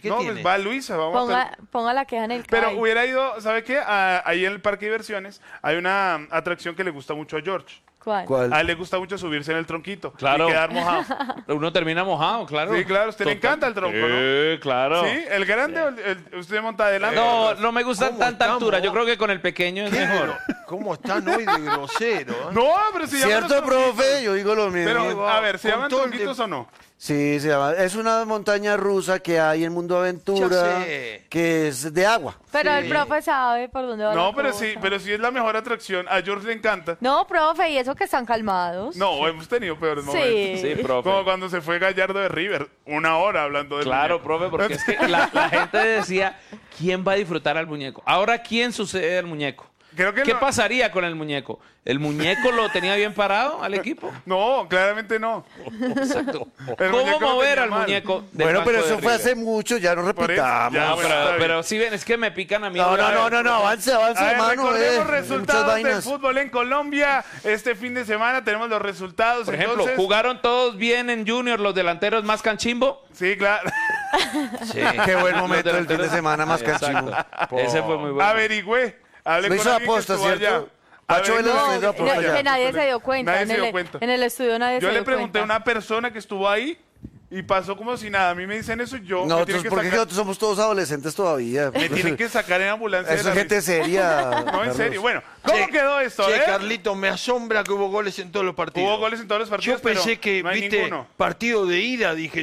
¿Qué no, tiene? pues va Luisa, vamos a... Ponga la queja en el Pero CAI. hubiera ido, ¿sabe qué? Ahí en el parque de diversiones hay una atracción que le gusta mucho a George. ¿Cuál? A él le gusta mucho subirse en el tronquito Claro. y quedar mojado. Uno termina mojado, claro. Sí, claro, a usted le encanta el tronco, ¿no? Sí, claro. ¿Sí? ¿El grande o usted monta adelante? No, no me gusta ¿Cómo tanta estamos? altura. Yo creo que con el pequeño es mejor. ¿Cómo están hoy de grosero? No, pero si llaman ¿Cierto, los tronquitos. profe? Yo digo lo mismo. Pero, a ver, ¿se Con llaman todo el tronquitos o no? Sí, se llama. Es una montaña rusa que hay en Mundo Aventura, Yo sé. que es de agua. Pero Sí. el profe sabe por dónde va No, la pero cosa. sí es la mejor atracción. A George le encanta. No, profe, y eso que están calmados. No, hemos tenido peores momentos. Sí. Sí, profe. Como cuando se fue Gallardo de River, 1 hora hablando del Claro, muñeco. profe, porque es que la gente decía, ¿quién va a disfrutar al muñeco? Ahora, ¿quién sucede al muñeco? Creo que ¿Qué no. pasaría con el muñeco? ¿El muñeco lo tenía bien parado al equipo? No, claramente no. Exacto. El ¿Cómo muñeco lo mover tenía al mal. muñeco? del Bueno, banco pero de eso fue River? hace mucho, ya no Por eso, repitamos. ya, No, bueno, está bien. pero si ven, es que me pican a mí. No, A ver, avance, A ver, hermano. recordemos muchas resultados del vainas. fútbol en Colombia. Este fin de semana tenemos los resultados. Por ejemplo, entonces... ¿jugaron todos bien en Junior los delanteros más canchimbo? Sí, claro. Sí, qué buen momento Los el fin de delanteros- semana más Exacto. canchimbo. Ese fue muy bueno. Averigüé. Hablé Lo con hizo alguien que aposta, estuvo ¿cierto? allá. Pacho Averigüé. Vélez No, estuvo aposta que allá. nadie se dio cuenta. Nadie se dio cuenta. En el estudio nadie Yo se le dio pregunté a cuenta. una persona que estuvo ahí y pasó como si nada. A mí me dicen eso y yo me tienen Nosotros, que porque sacar, nosotros somos todos adolescentes todavía. me tienen que sacar en ambulancia. de Eso es la gente risa. seria. No, en Carlos. serio. Bueno, ¿cómo Che, quedó esto? Che, eh? Carlito, me asombra que hubo goles en todos los partidos. Hubo goles en todos los Yo partidos, pensé pero que, no hay viste, ninguno. partido de ida, dije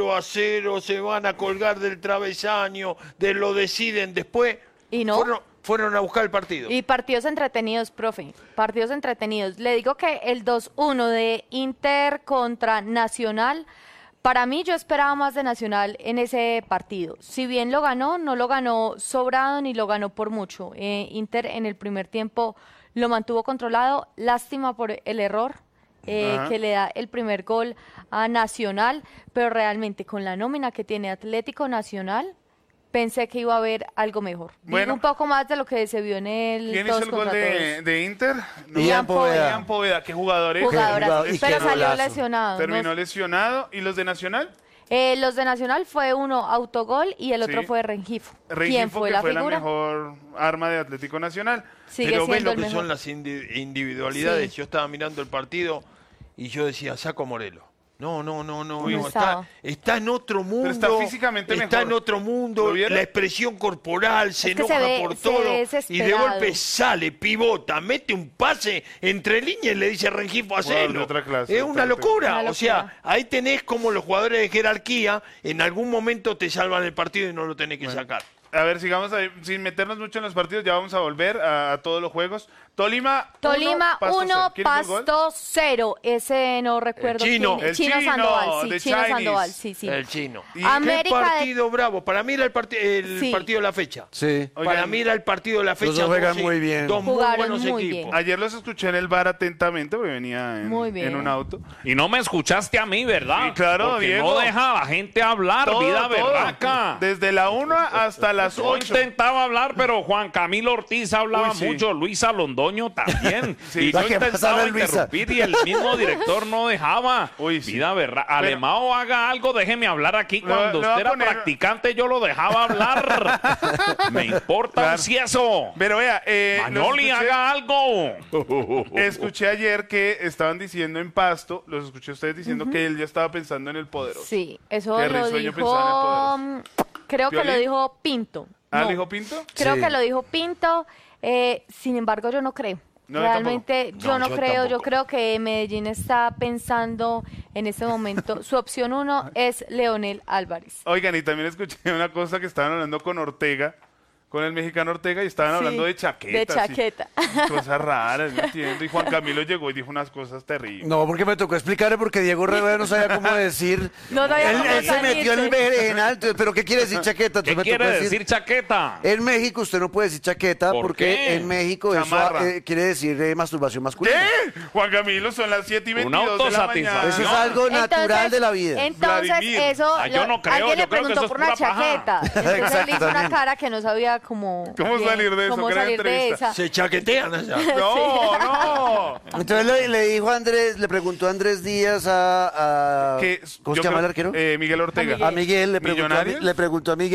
0-0, se van a colgar del travesaño, lo deciden después. ¿Y no? Fueron a buscar el partido. Y partidos entretenidos, profe. Partidos entretenidos. Le digo que el 2-1 de Inter contra Nacional, para mí yo esperaba más de Nacional en ese partido. Si bien lo ganó, no lo ganó sobrado ni lo ganó por mucho. Inter en el primer tiempo lo mantuvo controlado. Lástima por el error Ajá. que le da el primer gol a Nacional, pero realmente con la nómina que tiene Atlético Nacional, pensé que iba a haber algo mejor. Bueno. Digo un poco más de lo que se vio en el ¿Quién hizo todos el gol contra de Inter? No. Ian Poveda. Ian Poveda. ¿Qué jugador es? Jugadoras, y pero qué salió golazo. lesionado. Terminó ¿no? lesionado. ¿Y los de Nacional? Los de Nacional fue uno autogol y el otro Sí. fue Rengifo. ¿Quién Rengifo, fue que la fue figura? la mejor arma de Atlético Nacional. Sigue Pero ves siendo lo el que mejor. son las individualidades. Sí. Yo estaba mirando el partido y yo decía, saco a Morelos. No, estaba. está en otro mundo. está físicamente está mejor. en otro ¿Lo mundo, vieron? la expresión corporal, se Es que enoja se ve- por se todo. ve Y de desesperado. golpe sale, pivota, mete un pase entre líneas y le dice a Rengifo, hacelo. de otra clase, Es una totalmente. locura. Una O sea, locura. ahí tenés como los jugadores de jerarquía en algún momento te salvan el partido y no lo tenés que sacar. A ver, sigamos ahí, sin meternos mucho en los partidos, ya vamos a volver a todos los juegos. Tolima 1, ¿Quién hizo el gol? Pasto 0. Ese no recuerdo Chino. quién. El Chino, Sandoval, sí, de Chino Chinese. Sandoval, sí. El chino. Y- ¿Qué América de- partido bravo? Para mí era el Sí. partido de la fecha. Sí. Oigan, Para mí era el partido de la fecha. Los dos juegan sí, muy bien. Dos muy Jugaron buenos muy equipos. bien. Ayer los escuché en el bar atentamente porque venía Muy bien. en un auto. Y no me escuchaste a mí, ¿verdad? Sí, claro, Porque Diego. no deja a la gente hablar, vida berraca. Desde la 1 hasta las Yo 8. intentaba hablar, pero Juan Camilo Ortiz hablaba Uy, sí. mucho, Luisa Londoño también. Sí. Y La yo que intentaba pasaba, Luisa. interrumpir y el mismo director no dejaba. Uy, sí. Vida berraca. Alemao, haga algo, déjeme hablar aquí. Le- Cuando le voy a usted era poner- practicante, yo lo dejaba hablar. Me importa Claro. un cieso. Pero vea, Manoli, los escuché- haga algo. escuché ayer que estaban diciendo en Pasto, los escuché a ustedes diciendo que él ya estaba pensando en el poderoso. Sí, eso Qué lo risueño dijo, creo que lo ¿Piolín? dijo Pinto. ¿Ah, No, ¿le dijo Pinto? Creo Sí. que lo dijo Pinto, sin embargo yo no creo. No, yo Realmente tampoco. yo No, no yo creo, yo tampoco. creo que Medellín está pensando en este momento, su opción 1 es Leonel Álvarez. Oigan, y también escuché una cosa que estaban hablando con Ortega, con el mexicano Ortega, y estaban Sí, hablando de chaquetas. de chaqueta. y cosas raras, no entiendo. Y Juan Camilo llegó y dijo unas cosas terribles. No, porque me tocó explicarle porque Diego Rivera no sabía cómo decir. No sabía él cómo él se metió en el salirse. berenjenal, entonces, pero ¿qué quiere decir chaqueta? ¿Qué Entonces me quiere tocó decir chaqueta? En México usted no puede decir chaqueta ¿Por porque qué? en México Chamarra. eso quiere decir masturbación masculina. ¿Qué? Juan Camilo, son las 7:22 Una de la autosatisfacción. mañana. Eso es algo natural de la vida. Entonces, Vladimir. eso. Ah, yo no creo, alguien yo le creo que preguntó eso es por una pura paja. chaqueta. Entonces él Exacto, hizo una también. cara que no sabía cómo. ¿Cómo salir de eso? Cómo Gran salir de entrevista. esa. Se chaquetean allá. No, no. Entonces le dijo a Andrés, le preguntó a Andrés Díaz a Que- ¿cómo yo se llama el creo- arquero? Miguel Ortega. A Miguel le preguntó ¿Millonarios? le preguntó a Miguel